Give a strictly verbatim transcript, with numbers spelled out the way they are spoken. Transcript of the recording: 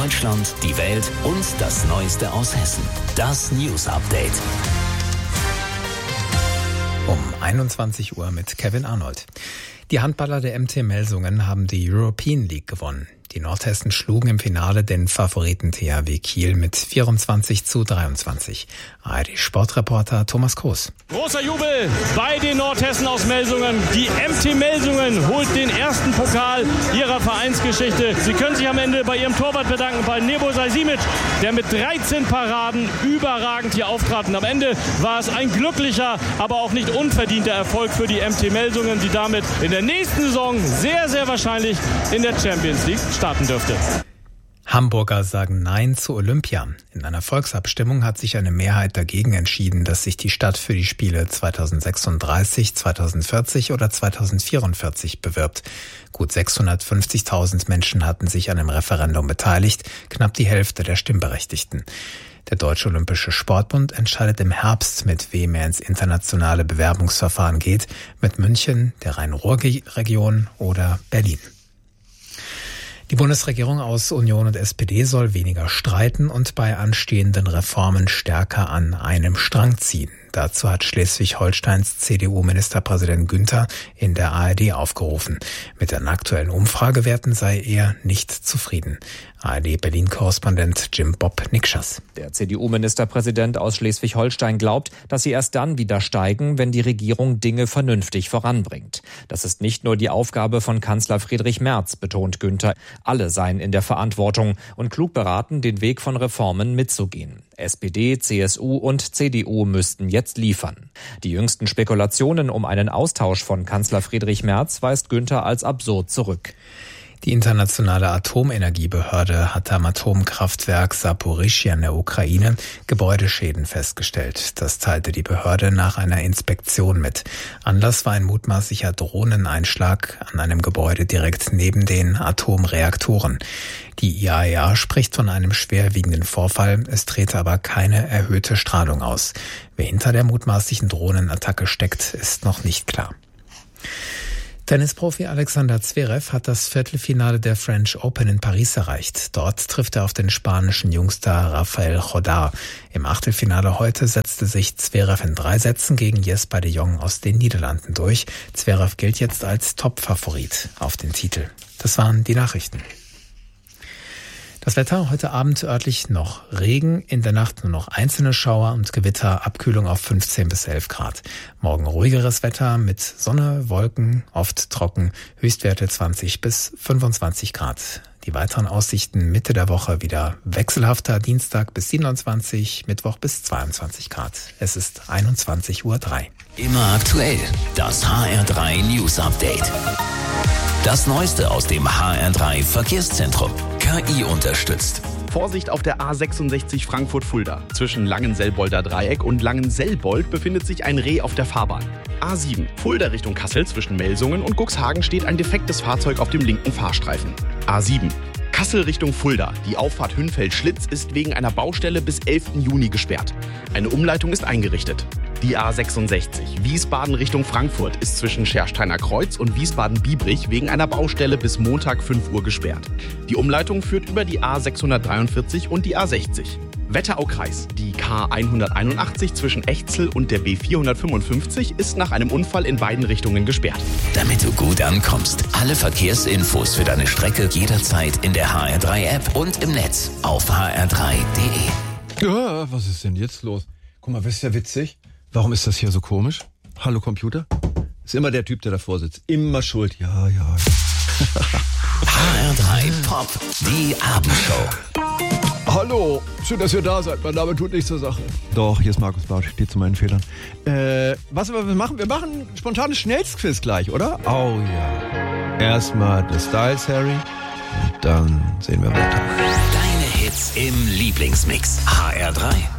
Deutschland, die Welt und das Neueste aus Hessen. Das News Update. Um einundzwanzig Uhr mit Kevin Arnold. Die Handballer der M T Melsungen haben die European League gewonnen. Die Nordhessen schlugen im Finale den Favoriten T H W Kiel mit vierundzwanzig zu dreiundzwanzig. A R D-Sportreporter Thomas Kroos. Großer Jubel bei den Nordhessen aus Melsungen. Die M T Melsungen holt den ersten Pokal ihrer Vereinsgeschichte. Sie können sich am Ende bei ihrem Torwart bedanken, bei Nebojsa Simic, der mit dreizehn Paraden überragend hier auftrat. Und am Ende war es ein glücklicher, aber auch nicht unverdienter Erfolg für die M T Melsungen, die damit in der nächsten Saison sehr, sehr wahrscheinlich in der Champions League starten dürfte. Hamburger sagen Nein zu Olympia. In einer Volksabstimmung hat sich eine Mehrheit dagegen entschieden, dass sich die Stadt für die Spiele zweitausendsechsunddreißig, zweitausendvierzig oder zweitausendvierundvierzig bewirbt. Gut sechshundertfünfzigtausend Menschen hatten sich an dem Referendum beteiligt, knapp die Hälfte der Stimmberechtigten. Der Deutsche Olympische Sportbund entscheidet im Herbst, mit wem er ins internationale Bewerbungsverfahren geht, mit München, der Rhein-Ruhr-Region oder Berlin. Die Bundesregierung aus Union und S P D soll weniger streiten und bei anstehenden Reformen stärker an einem Strang ziehen. Dazu hat Schleswig-Holsteins C D U-Ministerpräsident Günther in der A R D aufgerufen. Mit den aktuellen Umfragewerten sei er nicht zufrieden. A R D-Berlin-Korrespondent Jim Bob Nikschas. Der C D U-Ministerpräsident aus Schleswig-Holstein glaubt, dass sie erst dann wieder steigen, wenn die Regierung Dinge vernünftig voranbringt. Das ist nicht nur die Aufgabe von Kanzler Friedrich Merz, betont Günther. Alle seien in der Verantwortung und klug beraten, den Weg von Reformen mitzugehen. S P D, C S U und C D U müssten jetzt liefern. Die jüngsten Spekulationen um einen Austausch von Kanzler Friedrich Merz weist Günther als absurd zurück. Die internationale Atomenergiebehörde hat am Atomkraftwerk Saporischschja in der Ukraine Gebäudeschäden festgestellt. Das teilte die Behörde nach einer Inspektion mit. Anlass war ein mutmaßlicher Drohneneinschlag an einem Gebäude direkt neben den Atomreaktoren. Die I A E A spricht von einem schwerwiegenden Vorfall, es trete aber keine erhöhte Strahlung aus. Wer hinter der mutmaßlichen Drohnenattacke steckt, ist noch nicht klar. Tennisprofi Alexander Zverev hat das Viertelfinale der French Open in Paris erreicht. Dort trifft er auf den spanischen Jungstar Rafael Jodar. Im Achtelfinale heute setzte sich Zverev in drei Sätzen gegen Jesper de Jong aus den Niederlanden durch. Zverev gilt jetzt als Top-Favorit auf den Titel. Das waren die Nachrichten. Das Wetter heute Abend örtlich noch Regen, in der Nacht nur noch einzelne Schauer und Gewitter, Abkühlung auf fünfzehn bis elf Grad. Morgen ruhigeres Wetter mit Sonne, Wolken, oft trocken, Höchstwerte zwanzig bis fünfundzwanzig Grad. Die weiteren Aussichten Mitte der Woche wieder wechselhafter, Dienstag bis siebenundzwanzig, Mittwoch bis zweiundzwanzig Grad. Es ist einundzwanzig Uhr drei. Immer aktuell, das H R drei News Update. Das Neueste aus dem H R drei Verkehrszentrum. K I unterstützt. Vorsicht auf der A sechsundsechzig Frankfurt-Fulda. Zwischen Langenselbolder Dreieck und Langenselbold befindet sich ein Reh auf der Fahrbahn. A sieben Fulda Richtung Kassel zwischen Melsungen und Cuxhagen steht ein defektes Fahrzeug auf dem linken Fahrstreifen. A sieben Kassel Richtung Fulda. Die Auffahrt Hünfeld-Schlitz ist wegen einer Baustelle bis elften Juni gesperrt. Eine Umleitung ist eingerichtet. Die A sechsundsechzig Wiesbaden Richtung Frankfurt ist zwischen Schersteiner Kreuz und Wiesbaden-Biebrich wegen einer Baustelle bis Montag fünf Uhr gesperrt. Die Umleitung führt über die A sechshundertdreiundvierzig und die A sechzig. Wetteraukreis. Die K hunderteinundachtzig zwischen Echzel und der B vierhundertfünfundfünfzig ist nach einem Unfall in beiden Richtungen gesperrt. Damit du gut ankommst, alle Verkehrsinfos für deine Strecke jederzeit in der H R drei App und im Netz auf h r drei punkt d e. Ja, was ist denn jetzt los? Guck mal, was ist ja witzig? Warum ist das hier so komisch? Hallo Computer? Ist immer der Typ, der davor sitzt. Immer schuld. Ja, ja. H R drei Pop, die Abendshow. Hallo, schön, dass ihr da seid. Mein Name tut nichts zur Sache. Doch, hier ist Markus Bartsch, steht zu meinen Fehlern. Äh, was wir machen? Wir machen ein spontanes Schnellsquiz gleich, oder? Oh ja. Erstmal das Styles Harry und dann sehen wir weiter. Deine Hits im Lieblingsmix. H R drei.